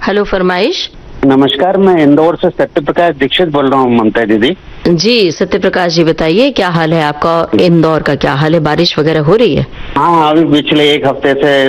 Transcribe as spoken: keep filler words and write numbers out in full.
Hello, फरमाइश। नमस्कार, मैं इंदौर से सत्य प्रकाश दीक्षित बोल रहा हूँ ममता दीदी। जी सत्य प्रकाश जी, बताइए क्या हाल है आपका? इंदौर का क्या हाल है? बारिश वगैरह हो रही है? हाँ, अभी पिछले एक हफ्ते से